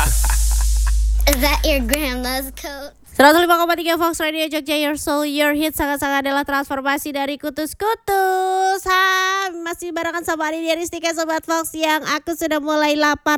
Is that your grandma's coat? 105,3 Fox Radio Jogja, your soul, your hit. Sangat-sangat adalah transformasi dari kutus-kutus. Masih barengan sama Ani Ristika Sobat Fox, yang aku sudah mulai lapar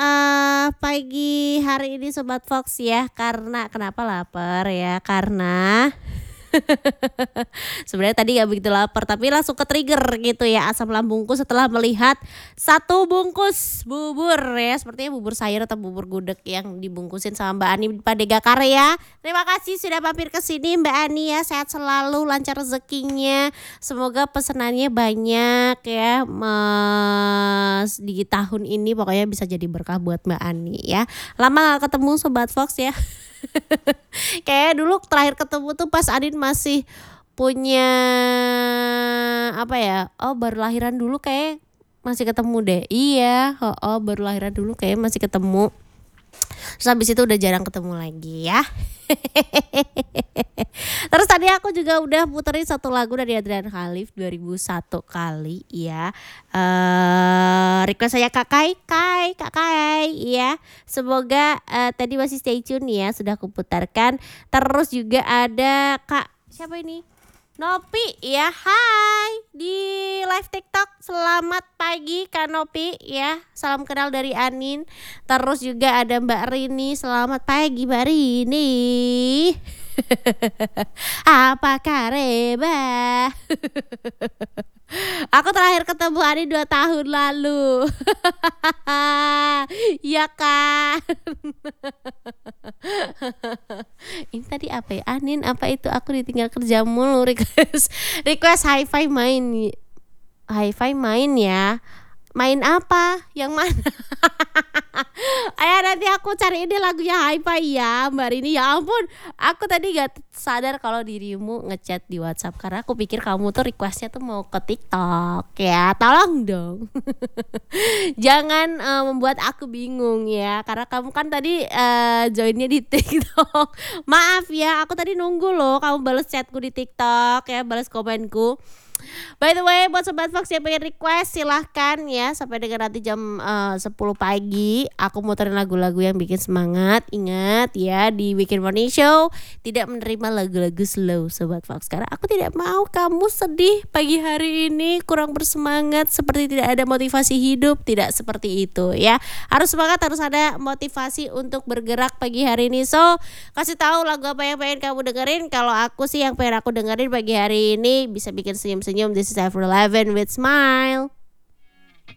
pagi hari ini Sobat Fox ya. Karena kenapa lapar ya? Karena sebenarnya tadi gak begitu lapar, tapi langsung ke trigger gitu ya asam lambungku setelah melihat satu bungkus bubur ya, sepertinya bubur sayur atau bubur gudeg yang dibungkusin sama Mbak Ani Padega Karya. Terima kasih sudah mampir ke sini Mbak Ani ya, sehat selalu, lancar rezekinya, semoga pesenannya banyak ya Mas di tahun ini, pokoknya bisa jadi berkah buat Mbak Ani ya. Lama gak ketemu Sobat Fox ya. Kayak dulu terakhir ketemu tuh pas Adin masih punya apa ya? Oh, baru lahiran dulu kayak masih ketemu deh. Iya, baru lahiran dulu kayak masih ketemu. Terus habis itu udah jarang ketemu lagi ya. Terus tadi aku juga udah puterin satu lagu dari Adrian Khalif 2001 kali ya. Request saya Kak Kai ya. Semoga tadi masih stay tune ya, sudah kuputarkan. Terus juga ada Kak siapa ini? Nopi ya, hai di live TikTok. Selamat pagi Kak Nopi ya, salam kenal dari Anin. Terus juga ada Mbak Rini, selamat pagi Mbak Rini. Apa kareba? Aku terakhir ketemu Anin 2 tahun lalu. Ya kan. Ini tadi apa ya? Anin apa itu? Aku ditinggal kerja mulu. Request hi-fi main ya. Main apa? Yang mana? Ayo nanti aku cari ini lagunya hi-fi ya Mbak Rini. Ya ampun, aku tadi gak sadar kalau dirimu ngechat di WhatsApp, karena aku pikir kamu tuh requestnya tuh mau ke TikTok ya. Tolong dong. Jangan membuat aku bingung ya, karena kamu kan tadi joinnya di TikTok. Maaf ya, aku tadi nunggu loh kamu balas chatku di TikTok ya, balas komenku. By the way, buat Sobat Fox yang pengen request silahkan ya, sampai dengan nanti jam 10 pagi aku muterin lagu-lagu yang bikin semangat. Ingat ya, di Weekend Morning Show tidak menerima lagu-lagu slow Sobat Fox, karena aku tidak mau kamu sedih pagi hari ini, kurang bersemangat, seperti tidak ada motivasi hidup. Tidak seperti itu ya, harus semangat, harus ada motivasi untuk bergerak pagi hari ini. So, kasih tahu lagu apa yang pengen kamu dengerin. Kalau aku sih yang pengen aku dengerin pagi hari ini bisa bikin senyum-senyum, This is Avril Lavigne with Smile.